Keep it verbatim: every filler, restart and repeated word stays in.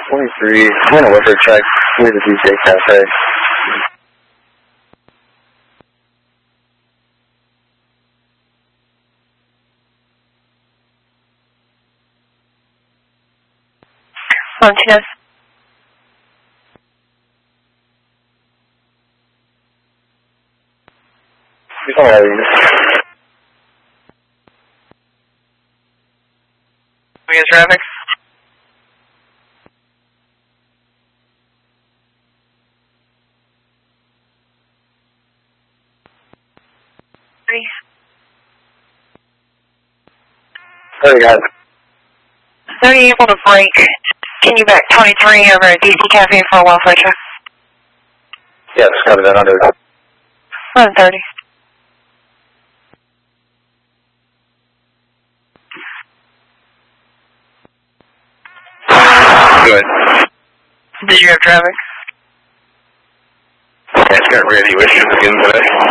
twenty-three. I'm going to look for a check near the D J Cafe. Martinez. He's on that. We have traffic. Three. Thirty guys. thirty able to break. Can you back twenty-three over at D C Cafe for a welfare check? Yes, got it at under. one thirty. Good. Did you have traffic? Yeah, it's got radio issues again today.